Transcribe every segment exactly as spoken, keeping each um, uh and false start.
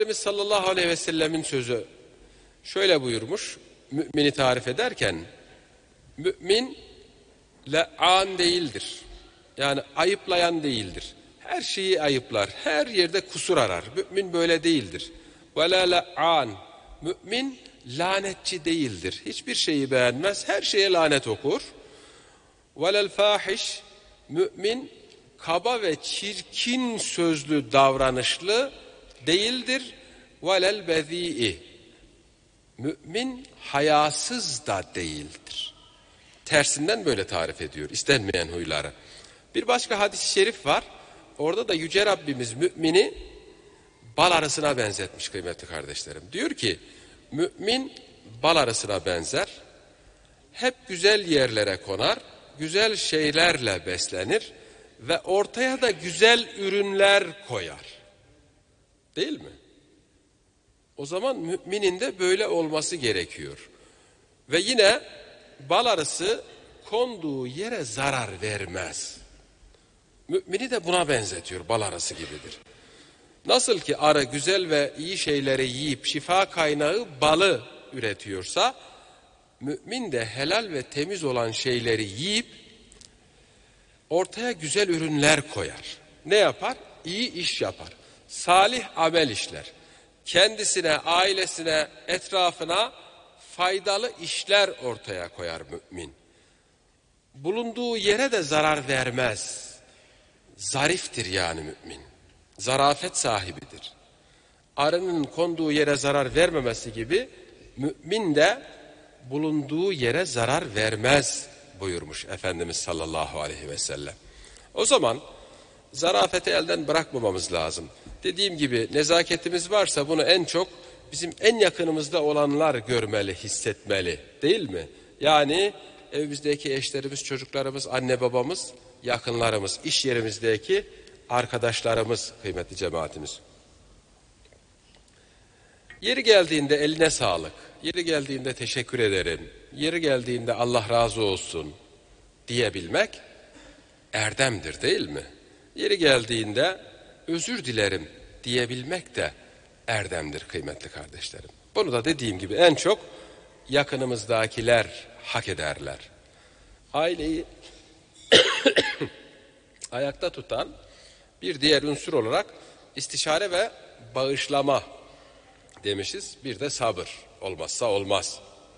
Efendimiz sallallahu aleyhi ve sellemin sözü şöyle buyurmuş, mümini tarif ederken, mümin le'an değildir. Yani ayıplayan değildir. Her şeyi ayıplar, her yerde kusur arar. Mümin böyle değildir. Ve la le'an, mümin lanetçi değildir. Hiçbir şeyi beğenmez, her şeye lanet okur. Ve lel fahiş, mümin kaba ve çirkin sözlü davranışlı değildir. Velel bezî'i, mümin hayasız da değildir. Tersinden böyle tarif ediyor istenmeyen huyları. Bir başka hadis-i şerif var. Orada da Yüce Rabbimiz mümini bal arısına benzetmiş kıymetli kardeşlerim. Diyor ki mümin bal arısına benzer. Hep güzel yerlere konar, güzel şeylerle beslenir ve ortaya da güzel ürünler koyar. Değil mi? O zaman müminin de böyle olması gerekiyor. Ve yine bal arısı konduğu yere zarar vermez. Mümini de buna benzetiyor, bal arısı gibidir. Nasıl ki arı güzel ve iyi şeyleri yiyip şifa kaynağı balı üretiyorsa, mümin de helal ve temiz olan şeyleri yiyip ortaya güzel ürünler koyar. Ne yapar? İyi iş yapar. Salih amel işler. Kendisine, ailesine, etrafına faydalı işler ortaya koyar mümin. Bulunduğu yere de zarar vermez. Zariftir yani mümin. Zarafet sahibidir. Arının konduğu yere zarar vermemesi gibi mümin de bulunduğu yere zarar vermez buyurmuş Efendimiz sallallahu aleyhi ve sellem. O zaman zarafeti elden bırakmamamız lazım. Dediğim gibi nezaketimiz varsa bunu en çok bizim en yakınımızda olanlar görmeli, hissetmeli, değil mi? Yani evimizdeki eşlerimiz, çocuklarımız, anne babamız, yakınlarımız, iş yerimizdeki arkadaşlarımız, kıymetli cemaatimiz. Yeri geldiğinde eline sağlık, yeri geldiğinde teşekkür ederim, yeri geldiğinde Allah razı olsun diyebilmek erdemdir, değil mi? Yeri geldiğinde özür dilerim diyebilmek de erdemdir kıymetli kardeşlerim. Bunu da dediğim gibi en çok yakınımızdakiler hak ederler. Aileyi ayakta tutan bir diğer unsur olarak istişare ve bağışlama demişiz. Bir de sabır olmazsa olmaz.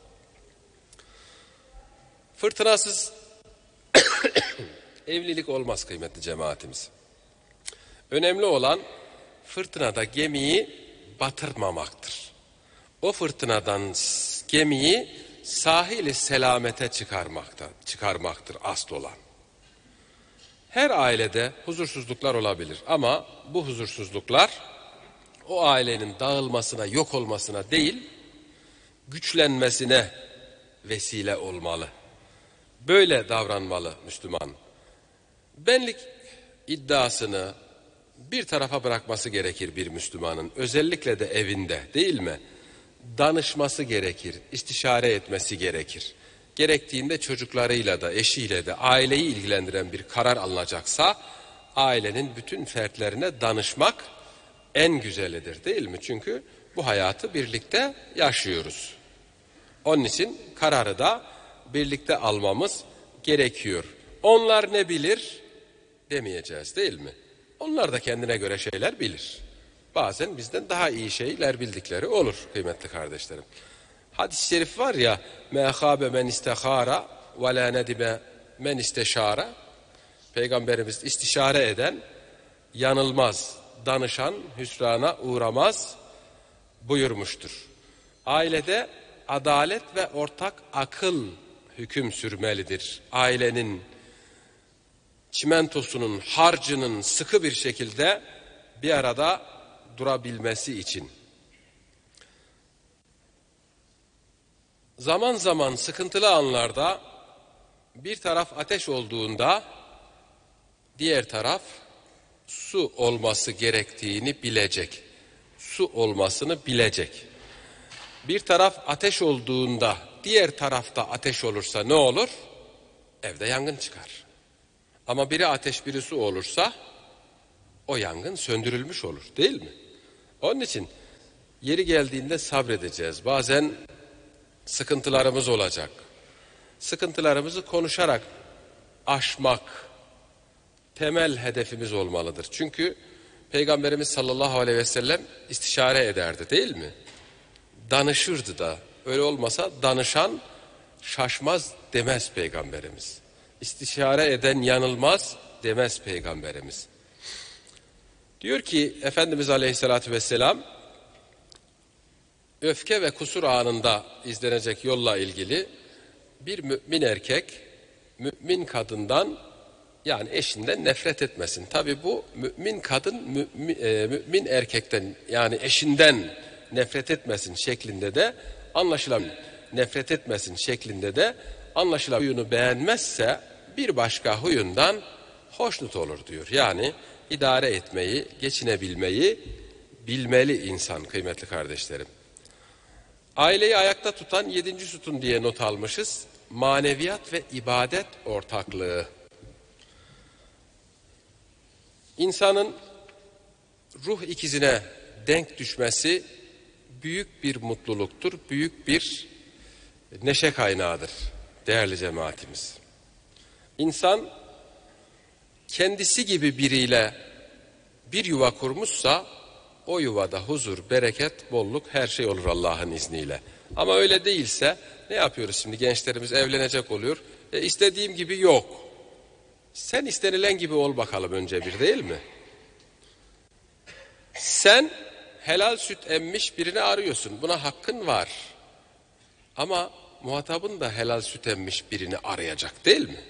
Fırtınasız evlilik olmaz kıymetli cemaatimiz. Önemli olan fırtınada gemiyi batırmamaktır. O fırtınadan gemiyi sahili selamete çıkarmakta, çıkarmaktır asıl olan. Her ailede huzursuzluklar olabilir ama bu huzursuzluklar o ailenin dağılmasına, yok olmasına değil, güçlenmesine vesile olmalı. Böyle davranmalı Müslüman. Benlik iddiasını bir tarafa bırakması gerekir bir Müslümanın. Özellikle de evinde, değil mi? Danışması gerekir, istişare etmesi gerekir. Gerektiğinde çocuklarıyla da, eşiyle de, aileyi ilgilendiren bir karar alınacaksa, ailenin bütün fertlerine danışmak en güzelidir, değil mi? Çünkü bu hayatı birlikte yaşıyoruz. Onun için kararı da birlikte almamız gerekiyor. Onlar ne bilir demeyeceğiz, değil mi? Onlar da kendine göre şeyler bilir. Bazen bizden daha iyi şeyler bildikleri olur kıymetli kardeşlerim. Hadis-i şerif var ya, مَا خَابَ مَنْ اِسْتَخَارَ وَلَا نَدِبَ مَنْ اِسْتَشَارَ. Peygamberimiz istişare eden yanılmaz, danışan hüsrana uğramaz buyurmuştur. Ailede adalet ve ortak akıl hüküm sürmelidir. Ailenin çimentosunun, harcının sıkı bir şekilde bir arada durabilmesi için. Zaman zaman sıkıntılı anlarda bir taraf ateş olduğunda diğer taraf su olması gerektiğini bilecek. Su olmasını bilecek. Bir taraf ateş olduğunda diğer tarafta ateş olursa ne olur? Evde yangın çıkar. Ama biri ateş biri su olursa o yangın söndürülmüş olur, değil mi? Onun için Yeri geldiğinde sabredeceğiz. Bazen sıkıntılarımız olacak. Sıkıntılarımızı konuşarak aşmak temel hedefimiz olmalıdır. Çünkü Peygamberimiz sallallahu aleyhi ve sellem istişare ederdi, değil mi? Danışırdı da. Öyle olmasa danışan şaşmaz demez Peygamberimiz. İstişare eden yanılmaz demez Peygamberimiz. Diyor ki Efendimiz aleyhissalatü vesselam, öfke ve kusur anında izlenecek yolla ilgili bir mümin erkek mümin kadından, yani eşinden nefret etmesin. Tabi bu mümin kadın mümin, e, mümin erkekten, yani eşinden nefret etmesin şeklinde de anlaşılabilir. Nefret etmesin şeklinde de anlaşılabilir. Huyunu beğenmezse bir başka huyundan hoşnut olur diyor. Yani idare etmeyi, geçinebilmeyi bilmeli insan, kıymetli kardeşlerim. Aileyi ayakta tutan yedinci sütun diye not almışız. Maneviyat ve ibadet ortaklığı. İnsanın ruh ikizine denk düşmesi büyük bir mutluluktur, büyük bir neşe kaynağıdır değerli cemaatimiz. İnsan kendisi gibi biriyle bir yuva kurmuşsa o yuvada huzur, bereket, bolluk, her şey olur Allah'ın izniyle. Ama öyle değilse ne yapıyoruz şimdi? Gençlerimiz evlenecek oluyor. E, istediğim gibi yok. Sen istenilen gibi ol bakalım önce bir, değil mi? Sen helal süt emmiş birini arıyorsun. Buna hakkın var. Ama muhatabın da helal süt emmiş birini arayacak, değil mi?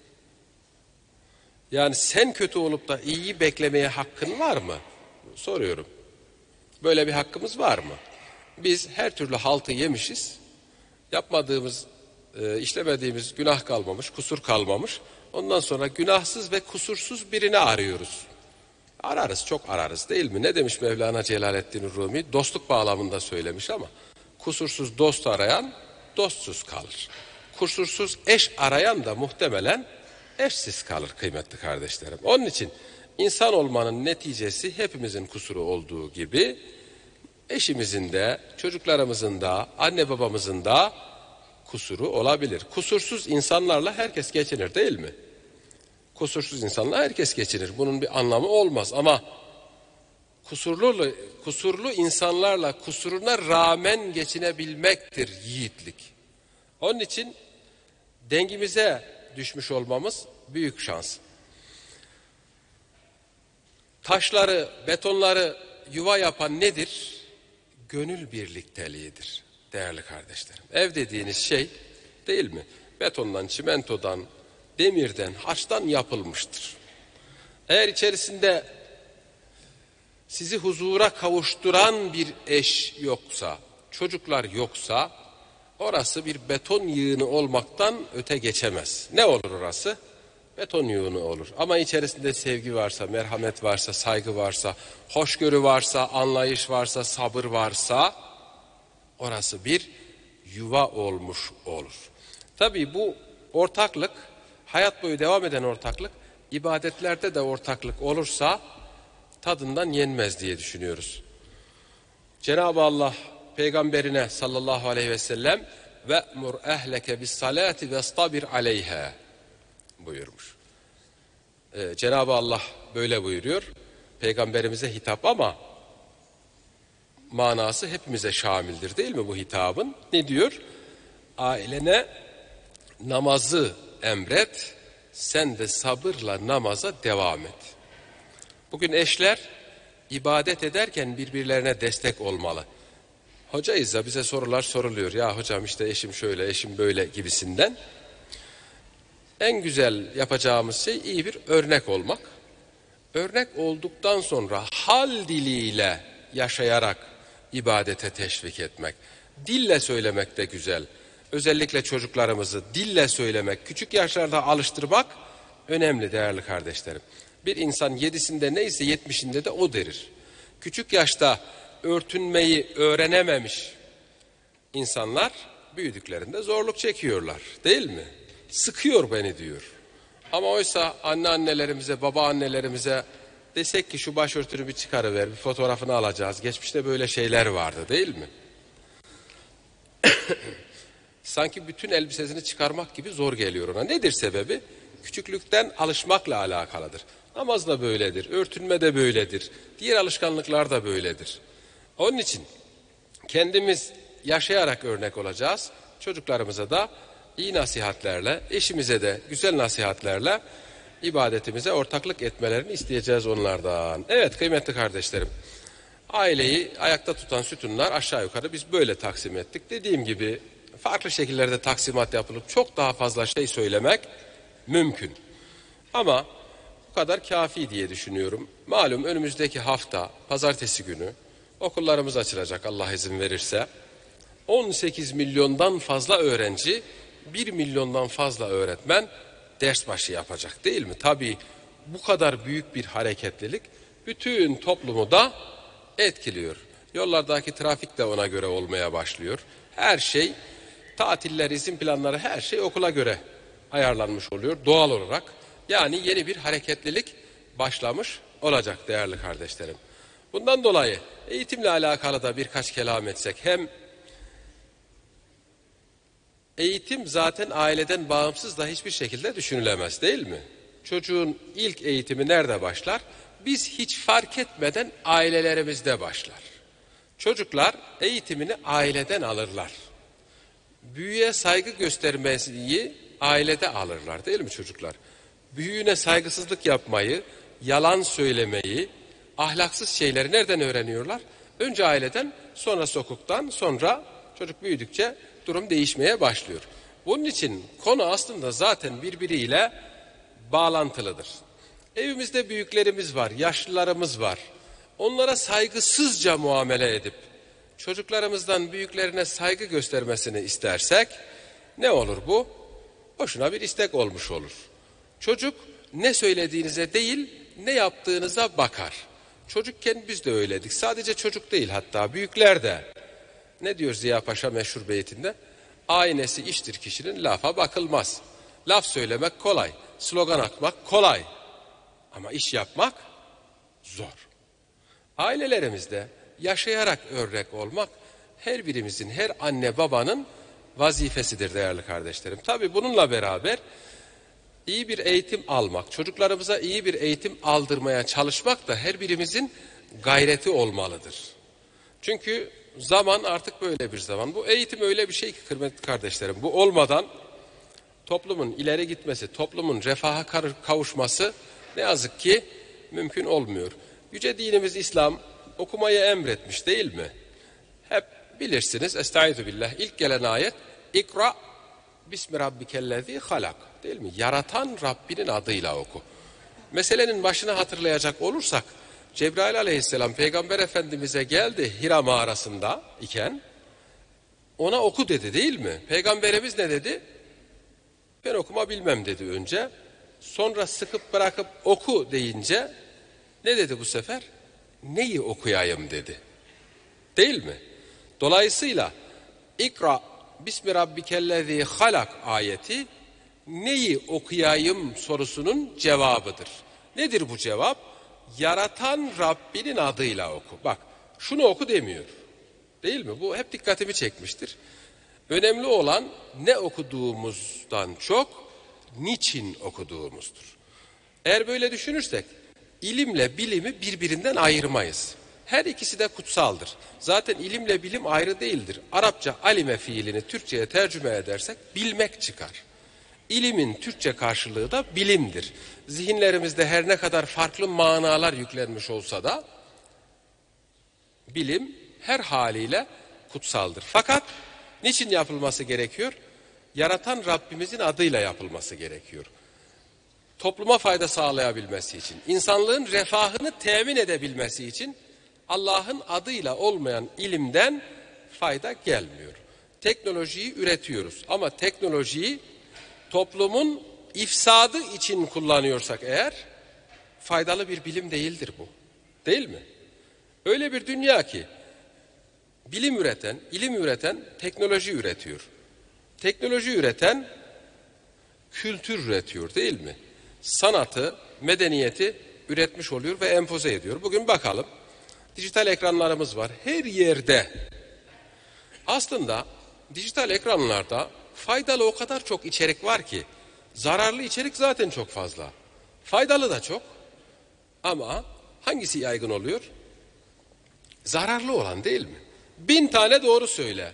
Yani sen kötü olup da iyiyi beklemeye hakkın var mı? Soruyorum. Böyle bir hakkımız var mı? Biz her türlü haltı yemişiz. Yapmadığımız, e, işlemediğimiz günah kalmamış, kusur kalmamış. Ondan sonra günahsız ve kusursuz birini arıyoruz. Ararız, çok ararız, değil mi? Ne demiş Mevlana Celaleddin Rumi? Dostluk bağlamında söylemiş ama kusursuz dost arayan dostsuz kalır. Kusursuz eş arayan da muhtemelen eşsiz kalır kıymetli kardeşlerim. Onun için insan olmanın neticesi hepimizin kusuru olduğu gibi eşimizin de, çocuklarımızın da, anne babamızın da kusuru olabilir. Kusursuz insanlarla herkes geçinir, değil mi? Kusursuz insanla herkes geçinir. Bunun bir anlamı olmaz ama kusurlu, kusurlu insanlarla kusuruna rağmen geçinebilmektir yiğitlik. Onun için dengimize düşmüş olmamız büyük şans. Taşları, betonları yuva yapan nedir? Gönül birlikteliğidir değerli kardeşlerim. Ev dediğiniz şey, değil mi? Betondan, çimentodan, demirden, haçtan yapılmıştır. Eğer içerisinde sizi huzura kavuşturan bir eş yoksa, çocuklar yoksa, orası bir beton yığını olmaktan öte geçemez. Ne olur orası? Beton yığını olur. Ama içerisinde sevgi varsa, merhamet varsa, saygı varsa, hoşgörü varsa, anlayış varsa, sabır varsa, orası bir yuva olmuş olur. Tabii bu ortaklık, hayat boyu devam eden ortaklık, ibadetlerde de ortaklık olursa tadından yenmez diye düşünüyoruz. Cenab-ı Allah peygamberine sallallahu aleyhi ve sellem ve'mur ehleke bis salati vestabir aleyha buyurmuş. Ee, Cenab-ı Allah böyle buyuruyor. Peygamberimize hitap ama manası hepimize şamildir, değil mi bu hitabın? Ne diyor? Ailene namazı emret, sen de sabırla namaza devam et. Bugün eşler ibadet ederken birbirlerine destek olmalı. Hocayız da bize sorular soruluyor. Ya hocam işte eşim şöyle, eşim böyle gibisinden. En güzel yapacağımız şey iyi bir örnek olmak. Örnek olduktan sonra hal diliyle yaşayarak ibadete teşvik etmek. Dille söylemek de güzel. Özellikle çocuklarımızı dille söylemek, küçük yaşlarda alıştırmak önemli değerli kardeşlerim. Bir insan yedisinde neyse yetmişinde de o derir. Küçük yaşta örtünmeyi öğrenememiş insanlar büyüdüklerinde zorluk çekiyorlar, değil mi? Sıkıyor beni diyor. Ama oysa anneannelerimize, babaannelerimize Desek ki şu başörtünü bir çıkarıver, bir fotoğrafını alacağız. Geçmişte böyle şeyler vardı değil mi? Sanki bütün elbisesini çıkarmak gibi zor geliyor ona. Nedir sebebi? Küçüklükten alışmakla alakalıdır. Namaz da böyledir, örtünme de böyledir, diğer alışkanlıklar da böyledir. Onun için kendimiz yaşayarak örnek olacağız. Çocuklarımıza da iyi nasihatlerle, eşimize de güzel nasihatlerle ibadetimize ortaklık etmelerini isteyeceğiz onlardan. Evet kıymetli kardeşlerim, aileyi ayakta tutan sütunlar aşağı yukarı biz böyle taksim ettik. Dediğim gibi farklı şekillerde taksimat yapılıp çok daha fazla şey söylemek mümkün. Ama bu kadar kafi diye düşünüyorum. Malum önümüzdeki hafta pazartesi günü okullarımız açılacak Allah izin verirse. on sekiz milyondan fazla öğrenci, bir milyondan fazla öğretmen ders başı yapacak değil mi? Tabii bu kadar büyük bir hareketlilik bütün toplumu da etkiliyor. Yollardaki trafik de ona göre olmaya başlıyor. Her şey, tatiller, izin planları her şey okula göre ayarlanmış oluyor doğal olarak. Yani yeni bir hareketlilik başlamış olacak değerli kardeşlerim. Bundan dolayı eğitimle alakalı da birkaç kelam etsek, hem eğitim zaten aileden bağımsız da hiçbir şekilde düşünülemez değil mi? Çocuğun ilk eğitimi nerede başlar? Biz hiç fark etmeden ailelerimizde başlar. Çocuklar eğitimini aileden alırlar. Büyüye saygı göstermeyi ailede alırlar değil mi çocuklar? Büyüğüne saygısızlık yapmayı, yalan söylemeyi, ahlaksız şeyleri nereden öğreniyorlar? Önce aileden, sonra sokaktan, sonra çocuk büyüdükçe durum değişmeye başlıyor. Bunun için konu aslında zaten birbiriyle bağlantılıdır. Evimizde büyüklerimiz var, yaşlılarımız var. Onlara saygısızca muamele edip çocuklarımızdan büyüklerine saygı göstermesini istersek ne olur bu? Boşuna bir istek olmuş olur. Çocuk ne söylediğinize değil, ne yaptığınıza bakar. Çocukken biz de öyleydik. Sadece çocuk değil, hatta büyükler de. Ne diyor Ziya Paşa meşhur beytinde? Aynesi iştir kişinin, lafa bakılmaz. Laf söylemek kolay, slogan atmak kolay. Ama iş yapmak zor. Ailelerimizde yaşayarak örnek olmak her birimizin, her anne babanın vazifesidir değerli kardeşlerim. Tabii bununla beraber iyi bir eğitim almak, çocuklarımıza iyi bir eğitim aldırmaya çalışmak da her birimizin gayreti olmalıdır. Çünkü zaman artık böyle bir zaman. Bu eğitim öyle bir şey ki kıymetli kardeşlerim, bu olmadan toplumun ileri gitmesi, toplumun refaha kavuşması ne yazık ki mümkün olmuyor. Yüce dinimiz İslam okumayı emretmiş değil mi? Hep bilirsiniz, estaizu billah, ilk gelen ayet İkra bismi rabbikellezi halak, değil mi? Yaratan Rabbinin adıyla oku. Meselenin başını hatırlayacak olursak, Cebrail aleyhisselam Peygamber Efendimiz'e geldi Hira mağarasında iken, ona oku dedi değil mi? Peygamberimiz ne dedi? Ben okuma bilmem dedi önce. Sonra sıkıp bırakıp oku deyince ne dedi bu sefer? Neyi okuyayım dedi. Değil mi? Dolayısıyla İkra bismi rabbikellezi halak ayeti neyi okuyayım sorusunun cevabıdır. Nedir bu cevap? Yaratan Rabbinin adıyla oku. Bak şunu oku demiyor. Değil mi? Bu hep dikkatimi çekmiştir. Önemli olan ne okuduğumuzdan çok niçin okuduğumuzdur. Eğer böyle düşünürsek ilimle bilimi birbirinden ayırmayız. Her ikisi de kutsaldır. Zaten ilimle bilim ayrı değildir. Arapça alime fiilini Türkçe'ye tercüme edersek bilmek çıkar. İlimin Türkçe karşılığı da bilimdir. Zihinlerimizde her ne kadar farklı manalar yüklenmiş olsa da bilim her haliyle kutsaldır. Fakat niçin yapılması gerekiyor? Yaratan Rabbimizin adıyla yapılması gerekiyor. Topluma fayda sağlayabilmesi için, insanlığın refahını temin edebilmesi için Allah'ın adıyla olmayan ilimden fayda gelmiyor. Teknolojiyi üretiyoruz ama teknolojiyi toplumun ifsadı için kullanıyorsak eğer faydalı bir bilim değildir bu. Değil mi? Öyle bir dünya ki bilim üreten, ilim üreten teknoloji üretiyor. Teknoloji üreten kültür üretiyor değil mi? Sanatı, medeniyeti üretmiş oluyor ve empoze ediyor. Bugün bakalım, dijital ekranlarımız var her yerde. Aslında dijital ekranlarda faydalı o kadar çok içerik var ki, zararlı içerik zaten çok fazla. Faydalı da çok ama hangisi yaygın oluyor? Zararlı olan, değil mi? Bin tane doğru söyle.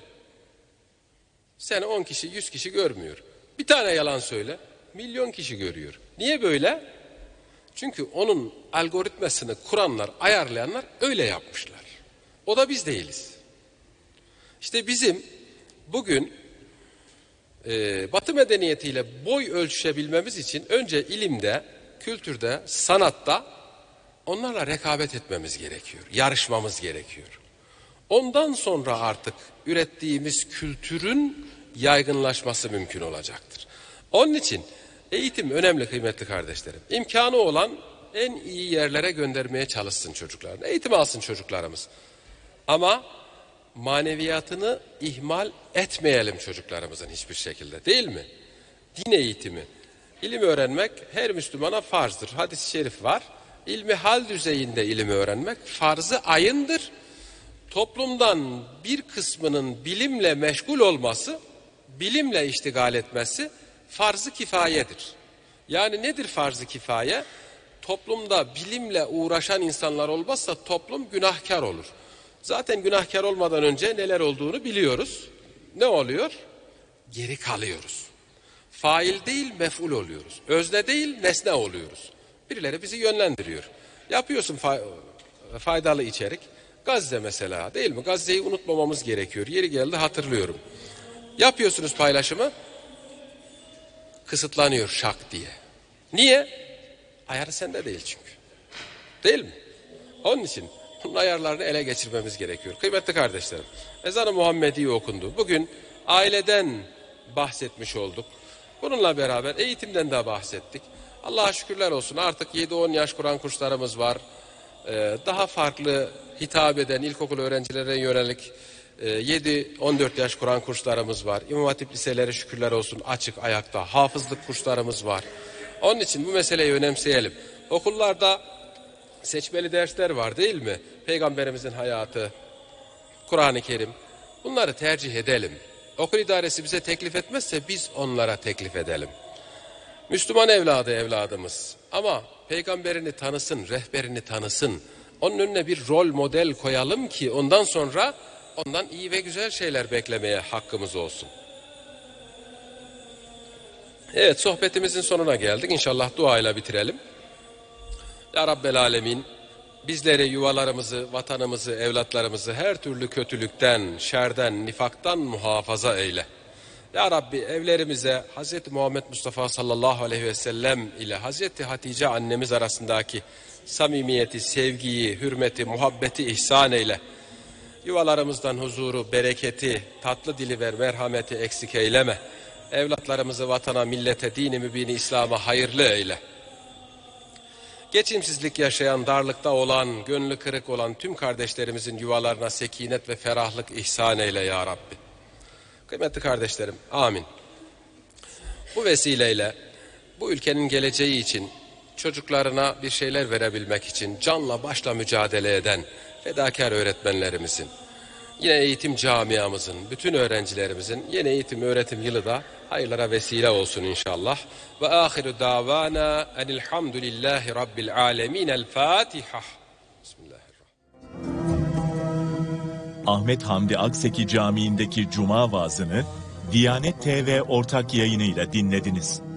Seni on kişi, yüz kişi görmüyor. Bir tane yalan söyle, milyon kişi görüyor. Niye böyle? Çünkü onun algoritmasını kuranlar, ayarlayanlar öyle yapmışlar. O da biz değiliz. İşte bizim bugün e, Batı medeniyetiyle boy ölçüşebilmemiz için önce ilimde, kültürde, sanatta onlarla rekabet etmemiz gerekiyor. Yarışmamız gerekiyor. Ondan sonra artık ürettiğimiz kültürün yaygınlaşması mümkün olacaktır. Onun için eğitim önemli kıymetli kardeşlerim. İmkanı olan en iyi yerlere göndermeye çalışsın çocuklarını. Eğitim alsın çocuklarımız. Ama maneviyatını ihmal etmeyelim çocuklarımızın hiçbir şekilde, değil mi? Din eğitimi, ilim öğrenmek her Müslümana farzdır. Hadis-i şerif var. İlmi hal düzeyinde ilim öğrenmek farz-ı ayındır. Toplumdan bir kısmının bilimle meşgul olması, bilimle iştigal etmesi farz-ı kifayedir. Yani nedir farz-ı kifaye? Toplumda bilimle uğraşan insanlar olmazsa toplum günahkar olur. Zaten günahkar olmadan önce neler olduğunu biliyoruz. Ne oluyor? Geri kalıyoruz. Fail değil mef'ul oluyoruz. Özne değil nesne oluyoruz. Birileri bizi yönlendiriyor. Yapıyorsun fay faydalı içerik. Gazze mesela, değil mi? Gazze'yi unutmamamız gerekiyor. Yeri geldi hatırlıyorum. Yapıyorsunuz paylaşımı, kısıtlanıyor şak diye. Niye? Ayarı sende değil çünkü. Değil mi? Onun için bunun ayarlarını ele geçirmemiz gerekiyor. Kıymetli kardeşlerim, ezan-ı Muhammedi okundu. Bugün aileden bahsetmiş olduk. Bununla beraber eğitimden de bahsettik. Allah'a şükürler olsun, artık yedi on yaş Kur'an kurslarımız var. Ee, daha farklı hitap eden ilkokul öğrencilerine yönelik yedi on dört yaş Kur'an kurslarımız var. İmam Hatip liseleri şükürler olsun açık ayakta. Hafızlık kurslarımız var. Onun için bu meseleyi önemseyelim. Okullarda seçmeli dersler var, değil mi? Peygamberimizin hayatı, Kur'an-ı Kerim. Bunları tercih edelim. Okul idaresi bize teklif etmezse biz onlara teklif edelim. Müslüman evladı evladımız. Ama peygamberini tanısın, rehberini tanısın. Onun önüne bir rol model koyalım ki ondan sonra ondan iyi ve güzel şeyler beklemeye hakkımız olsun. Evet, sohbetimizin sonuna geldik. İnşallah duayla bitirelim. Ya Rabbel Alemin, bizleri, yuvalarımızı, vatanımızı, evlatlarımızı her türlü kötülükten, şerden, nifaktan muhafaza eyle. Ya Rabbi, evlerimize Hazreti Muhammed Mustafa sallallahu aleyhi ve sellem ile Hazreti Hatice annemiz arasındaki samimiyeti, sevgiyi, hürmeti, muhabbeti ihsan eyle. Yuvalarımızdan huzuru, bereketi, tatlı dili ver, merhameti eksik eyleme. Evlatlarımızı vatana, millete, dini mübini, İslam'a hayırlı eyle. Geçimsizlik yaşayan, darlıkta olan, gönlü kırık olan tüm kardeşlerimizin yuvalarına sekinet ve ferahlık ihsan eyle ya Rabbi. Kıymetli kardeşlerim, amin. Bu vesileyle bu ülkenin geleceği için, çocuklarına bir şeyler verebilmek için canla başla mücadele eden fedakar öğretmenlerimizin, yine eğitim camiamızın, bütün öğrencilerimizin yeni eğitim öğretim yılı da hayırlara vesile olsun inşallah. Ve ahiru davana enilhamdülillahi rabbil alemin. El Fatiha. Bismillahirrahmanirrahim. Ahmet Hamdi Akseki Camii'ndeki Cuma vaazını Diyanet T V ortak yayınıyla dinlediniz.